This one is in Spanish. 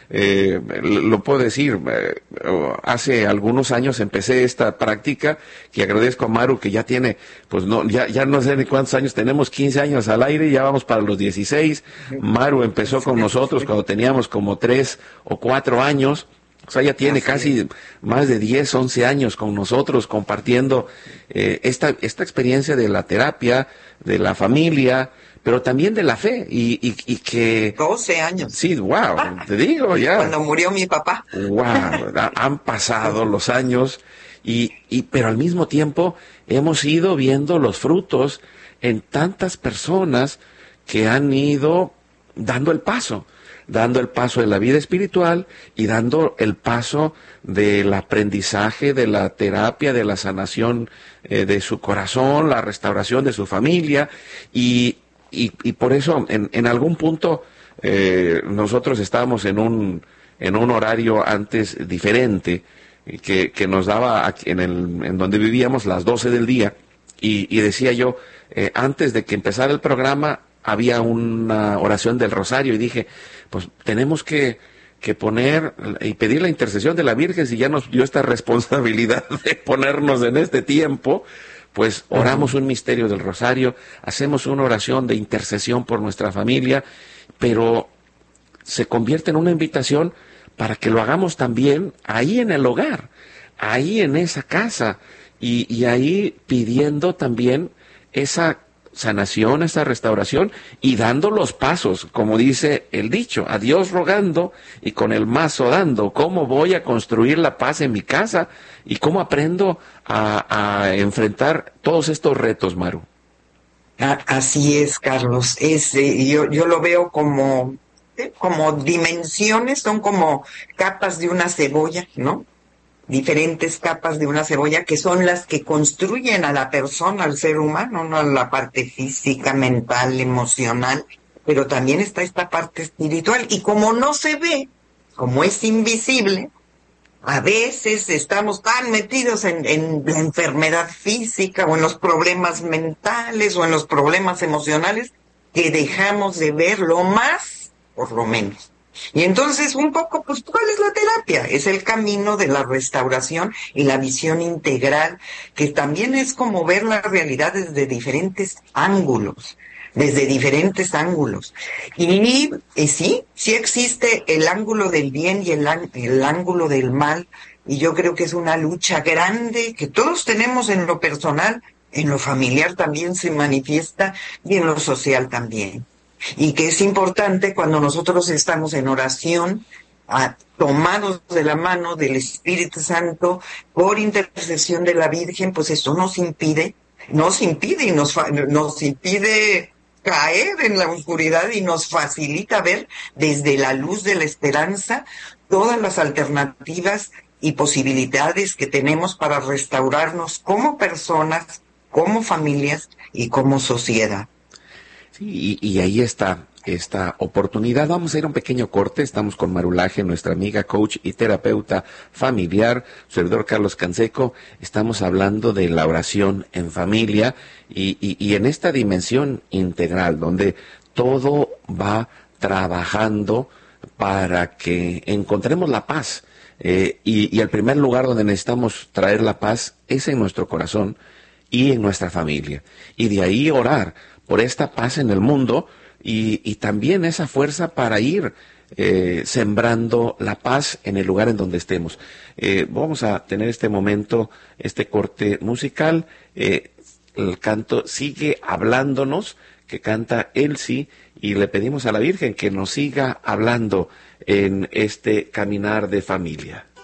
lo puedo decir, hace algunos años empecé esta práctica, que agradezco a Maru, que ya tiene, pues no, ya no sé ni cuántos años tenemos, 15 años al aire, ya vamos para los 16. Maru empezó con nosotros cuando teníamos como 3 o 4 años. O sea, ya tiene casi más de 10, 11 años con nosotros compartiendo esta experiencia de la terapia, de la familia, pero también de la fe. Y que... 12 años. Sí, wow, te digo ya. Cuando murió mi papá. Wow, han pasado los años, pero al mismo tiempo hemos ido viendo los frutos en tantas personas que han ido dando el paso de la vida espiritual y dando el paso del aprendizaje, de la terapia, de la sanación de su corazón, la restauración de su familia, y por eso en algún punto nosotros estábamos en un horario antes diferente, que nos daba en donde vivíamos las 12 del día, y decía yo, antes de que empezara el programa, había una oración del rosario, y dije, pues tenemos que poner y pedir la intercesión de la Virgen. Si ya nos dio esta responsabilidad de ponernos en este tiempo, pues oramos un misterio del rosario, hacemos una oración de intercesión por nuestra familia, pero se convierte en una invitación para que lo hagamos también ahí en el hogar, ahí en esa casa, y ahí pidiendo también esa sanación, esa restauración, y dando los pasos, como dice el dicho, a Dios rogando y con el mazo dando. ¿Cómo voy a construir la paz en mi casa? ¿Y cómo aprendo a enfrentar todos estos retos, Maru? Así es, Carlos. Yo lo veo como dimensiones, son como capas de una cebolla, ¿no? Diferentes capas de una cebolla que son las que construyen a la persona, al ser humano, no la parte física, mental, emocional, pero también está esta parte espiritual. Y como no se ve, como es invisible, a veces estamos tan metidos en la enfermedad física o en los problemas mentales o en los problemas emocionales que dejamos de ver lo más, por lo menos. Y entonces un poco, pues, ¿cuál es la terapia? Es el camino de la restauración y la visión integral, que también es como ver la realidad desde diferentes ángulos. Y sí existe el ángulo del bien y el ángulo del mal, y yo creo que es una lucha grande que todos tenemos en lo personal, en lo familiar también se manifiesta y en lo social también. Y que es importante cuando nosotros estamos en oración, tomados de la mano del Espíritu Santo, por intercesión de la Virgen, pues eso nos impide y nos impide caer en la oscuridad y nos facilita ver desde la luz de la esperanza todas las alternativas y posibilidades que tenemos para restaurarnos como personas, como familias y como sociedad. Sí, y ahí está esta oportunidad. Vamos a ir a un pequeño corte. Estamos con Maru Laje, nuestra amiga coach y terapeuta familiar, servidor Carlos Canseco. Estamos hablando de la oración en familia y en esta dimensión integral, donde todo va trabajando para que encontremos la paz. Y el primer lugar donde necesitamos traer la paz es en nuestro corazón y en nuestra familia. Y de ahí orar por esta paz en el mundo y también esa fuerza para ir sembrando la paz en el lugar en donde estemos. Vamos a tener este momento, este corte musical. El canto Sigue Hablándonos, que canta Elsie, y le pedimos a la Virgen que nos siga hablando en este caminar de familia.